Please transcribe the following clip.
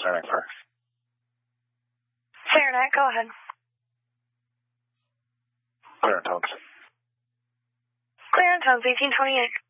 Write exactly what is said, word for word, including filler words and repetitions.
Saranac Park. Saranac, go ahead. Clear on tones. Clear on tones, eighteen twenty-eight.